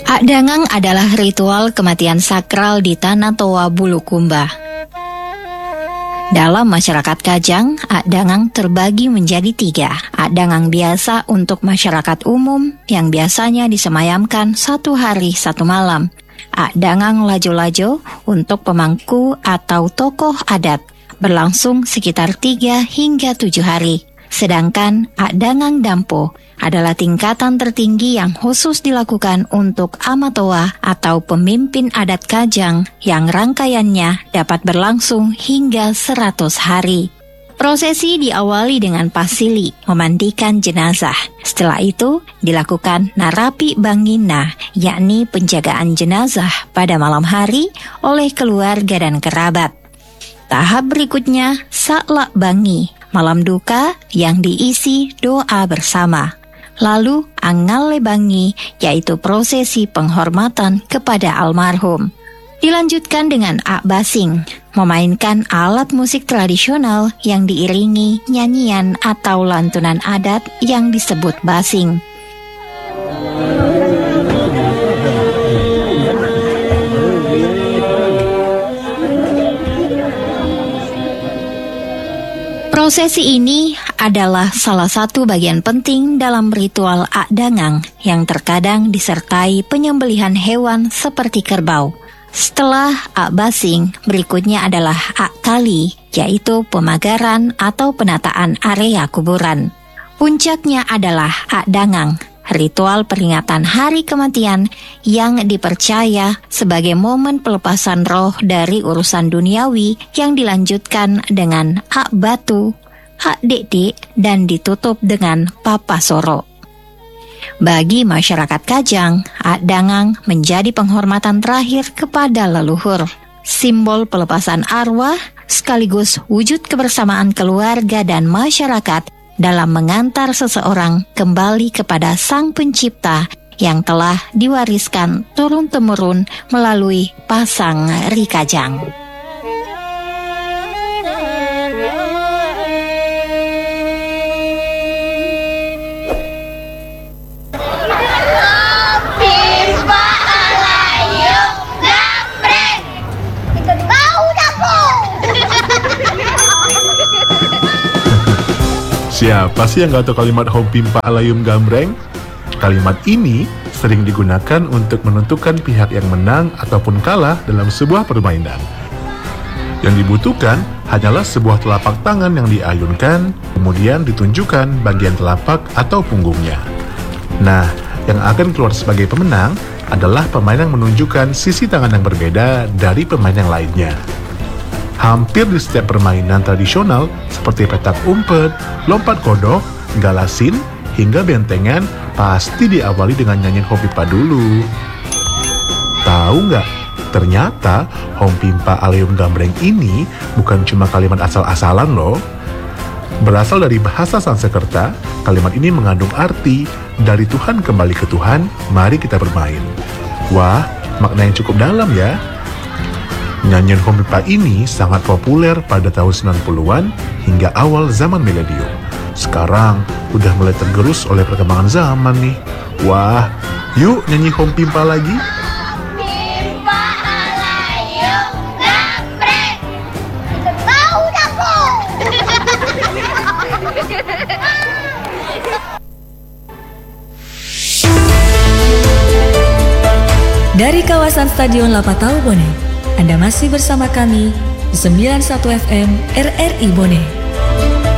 Akdangang adalah ritual kematian sakral di Tanah Toa Bulukumba. Dalam masyarakat Kajang, akdangang terbagi menjadi 3. Akdangang biasa untuk masyarakat umum yang biasanya disemayamkan 1 hari 1 malam. Akdangang lajo-lajo untuk pemangku atau tokoh adat berlangsung sekitar 3 hingga 7 hari. Sedangkan akdangang dampo adalah tingkatan tertinggi yang khusus dilakukan untuk amatoa atau pemimpin adat Kajang yang rangkaiannya dapat berlangsung hingga 100 hari. Prosesi diawali dengan pasili, memandikan jenazah. Setelah itu dilakukan narapi bangina, yakni penjagaan jenazah pada malam hari oleh keluarga dan kerabat. Tahap berikutnya saklak bangi, malam duka yang diisi doa bersama. Lalu angale bangi, yaitu prosesi penghormatan kepada almarhum. Dilanjutkan dengan akbasing, memainkan alat musik tradisional yang diiringi nyanyian atau lantunan adat yang disebut basing. Prosesi ini adalah salah satu bagian penting dalam ritual akdangang yang terkadang disertai penyembelihan hewan seperti kerbau. Setelah akbasing, berikutnya adalah akkali, yaitu pemagaran atau penataan area kuburan. Puncaknya adalah akdangang, ritual peringatan hari kematian yang dipercaya sebagai momen pelepasan roh dari urusan duniawi yang dilanjutkan dengan ak batu, ak dek-dek, dan ditutup dengan papasoro. Bagi masyarakat Kajang, akdangang menjadi penghormatan terakhir kepada leluhur, simbol pelepasan arwah sekaligus wujud kebersamaan keluarga dan masyarakat dalam mengantar seseorang kembali kepada Sang Pencipta yang telah diwariskan turun-temurun melalui pasang Rikajang. Siapa sih yang gak tahu kalimat Hompimpa Alayum Gambreng? Kalimat ini sering digunakan untuk menentukan pihak yang menang ataupun kalah dalam sebuah permainan. Yang dibutuhkan hanyalah sebuah telapak tangan yang diayunkan, kemudian ditunjukkan bagian telapak atau punggungnya. Nah, yang akan keluar sebagai pemenang adalah pemain yang menunjukkan sisi tangan yang berbeda dari pemain yang lainnya. Hampir di setiap permainan tradisional seperti petak umpet, lompat kodok, galasin, hingga bentengan pasti diawali dengan nyanyian Hompimpa dulu. Tahu nggak? Ternyata Hompimpa Alayum Gambreng ini bukan cuma kalimat asal-asalan loh. Berasal dari bahasa Sanskerta, kalimat ini mengandung arti dari Tuhan kembali ke Tuhan, mari kita bermain. Wah, makna yang cukup dalam ya. Nyanyian Hompimpa ini sangat populer pada tahun 90-an hingga awal zaman milenium. Sekarang udah mulai tergerus oleh perkembangan zaman nih. Wah, yuk nyanyi Hompimpa lagi. Hompimpa Alayum Gambreng. Tahu tak kok? Dari kawasan Stadion Lapatau Bone, Anda masih bersama kami di 91 FM RRI Bone.